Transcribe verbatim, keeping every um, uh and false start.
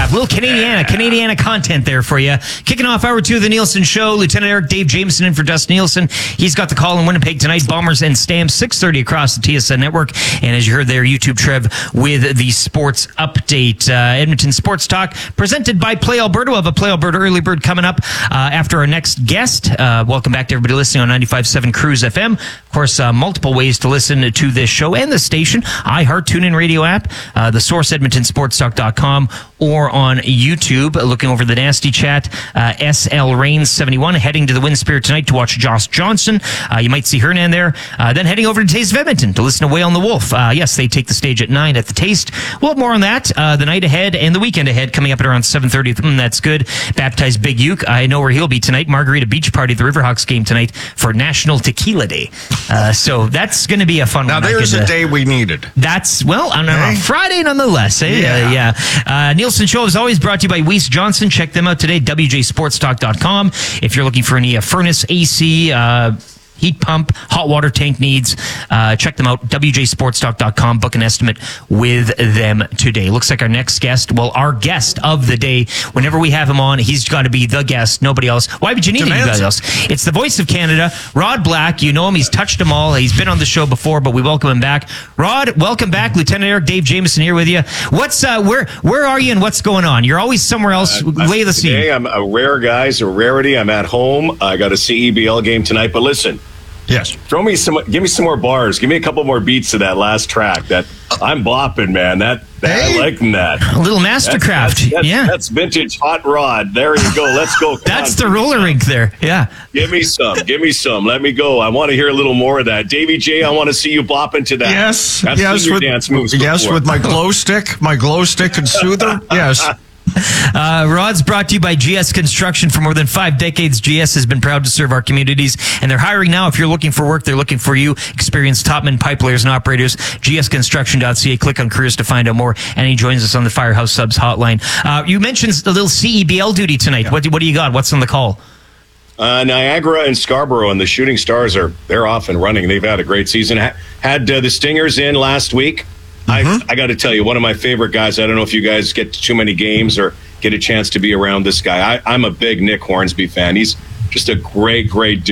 little Canadiana, Canadiana content there for you. Kicking off hour two of the Nielsen Show, Lieutenant Eric Dave Jameson in for Dustin Nielsen. He's got the call in Winnipeg tonight. Bombers and Stamps, six thirty across the T S N network. And as you heard there, YouTube Trev with the sports update. Uh, Edmonton Sports Talk presented by Play Alberta. We'll have a Play Alberta early bird coming up uh, after our next guest. Uh, welcome back to everybody listening on ninety-five point seven Cruise F M. Of course, uh, multiple ways to listen to this show and the station. iHeart, TuneIn Radio app, uh, the source edmonton sports talk dot com, or on YouTube. Looking over the nasty chat, uh, S L Rain seventy-one heading to the Wind Spirit tonight to watch Josh Johnson. Uh, you might see Hernan there. Uh, then heading over to Taste of Edmonton to listen to Whale and the Wolf. Uh, yes, they take the stage at nine at the Taste. We'll have more on that uh, the night ahead and the weekend ahead coming up at around seven thirty. Mm, that's good. Baptized Big Uke. I know where he'll be tonight. Margarita Beach Party at the Riverhawks game tonight for National Tequila Day. Uh, so that's going to be a fun now, one. Now, there's could, a uh, day we needed. That's, well, on a hey. Friday nonetheless. Eh? Yeah. Uh, yeah. Uh, Nielsen Show is always brought to you by Weiss Johnson. Check them out today, w j sports talk dot com. If you're looking for any uh, furnace, A C, uh, heat pump, hot water tank needs, uh, check them out, w j sports talk dot com. Book an estimate with them today. Looks like our next guest, well, our guest of the day, whenever we have him on, he's got to be the guest, nobody else. Why would you need Demands anybody else? It's the voice of Canada, Rod Black. You know him, he's touched them all. He's been on the show before, but we welcome him back. Rod, welcome back. Lieutenant Eric Dave Jameson here with you. What's uh, where where are you and what's going on? You're always somewhere else. Uh, Lay the scene. Today, I'm a rare guy, it's a rarity. I'm at home. I got a C E B L game tonight, but listen. Yes. Throw me some. Give me some more bars. Give me a couple more beats to that last track. That I'm bopping, man. That, that Hey. I like that. A little mastercraft. That's, that's, that's, yeah. That's vintage hot rod. There you go. Let's go. Come That's on. the roller rink there. Yeah. Give me some. Give me some. Let me go. I want to hear a little more of that. Davey J, I want to see you bopping to that. Yes. I've yes. seen your With, dance moves yes, before. with my glow stick, my glow stick and soother. Yes. Uh, Rod's brought to you by G S Construction. For more than five decades, G S has been proud to serve our communities, and they're hiring now. If you're looking for work, they're looking for you. Experienced topmen, pipe layers, and operators. G S construction dot c a. Click on careers to find out more. And he joins us on the Firehouse Subs hotline. Uh, you mentioned a little C E B L duty tonight. Yeah. What, do, what do you got? What's on the call? Uh, Niagara and Scarborough and the Shooting Stars are they're off and running. They've had a great season. Ha- had uh, the Stingers in last week. Mm-hmm. I I got to tell you, one of my favorite guys. I don't know if you guys get to too many games or get a chance to be around this guy. I, I'm a big Nick Hornsby fan. He's just a great, great dude.